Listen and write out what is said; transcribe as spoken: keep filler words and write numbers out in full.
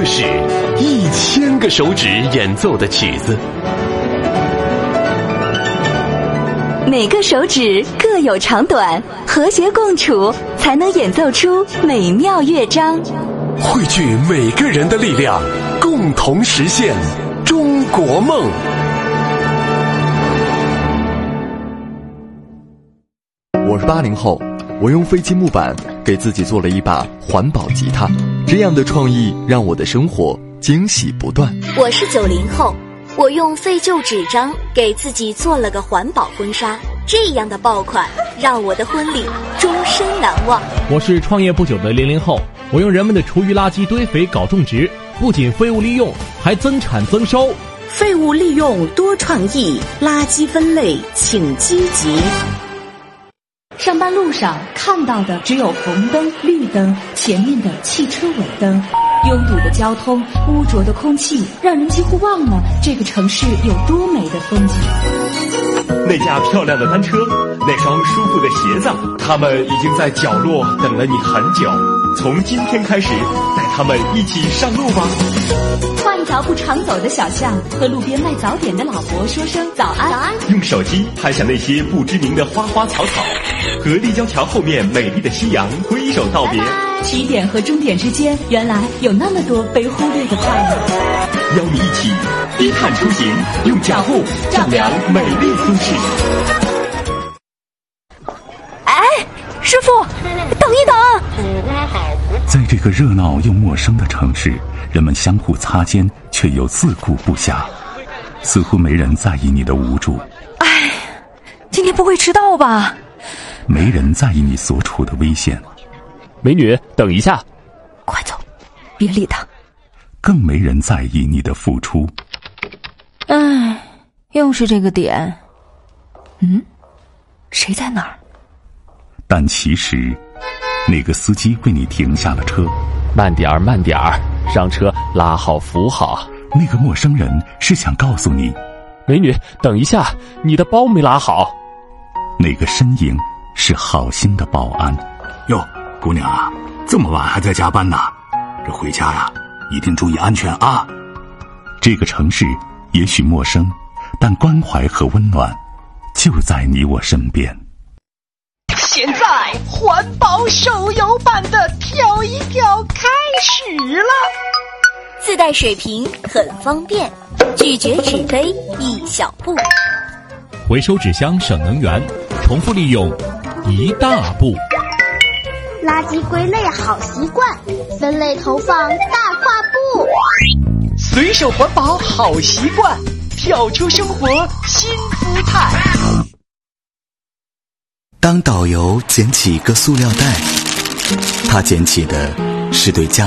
个史，一千个手指演奏的曲子。 每个手指各有长短，和谐共处，才能演奏出美妙乐章。 汇聚每个人的力量，共同实现中国梦。 我是八零后，我用废弃木板给自己做了一把环保吉他，这样的创意让我的生活惊喜不断。 我是九零后，我用废旧纸张给自己做了个环保婚纱，这样的爆款让我的婚礼终身难忘。 我是创业不久的零零后，我用人们的厨余垃圾堆肥搞种植，不仅废物利用，还增产增收。 废物利用多创意，垃圾分类请积极。 上班路上看到的只有红灯、绿灯，前面的汽车尾灯。拥堵的交通，污浊的空气，让人几乎忘了这个城市有多美的风景。 那架漂亮的单车，那双舒服的鞋子，他们已经在角落等了你很久。从今天开始，带他们一起上路吧。 换一条不常走的小巷，和路边卖早点的老伯说声早安。早安。 用手机拍下那些不知名的花花草草，和立交桥后面美丽的夕阳挥手道别。 起点和终点之间，原来有那么多被忽略的快乐。 邀你一起低碳出行，用脚步丈量美丽都市。 哎，师傅，等一等！ 在这个热闹又陌生的城市，人们相互擦肩，却又自顾不暇，似乎没人在意你的无助。 哎，今天不会迟到吧？ 没人在意你所处的危险。 美女，等一下。 快走，别理他。 更没人在意你的付出。 唉，又是这个点。嗯，谁在哪儿？ 但其实那个司机为你停下了车。 慢点儿慢点儿，上车拉好扶好。 那个陌生人是想告诉你， 美女，等一下，你的包没拉好。 那个身影是好心的保安。 哟，姑娘啊，这么晚还在加班呢，这回家呀一定注意安全啊。 这个城市也许陌生，但关怀和温暖就在你我身边。 现在环保手游版的跳一跳开始了， 自带水瓶很方便，拒绝纸杯一小步， 回收纸箱省能源，重复利用一大步。 垃圾归类好习惯，分类投放大跨步。 随手环保好习惯，跳出生活新姿态。 当导游捡起一个塑料袋，他捡起的是对家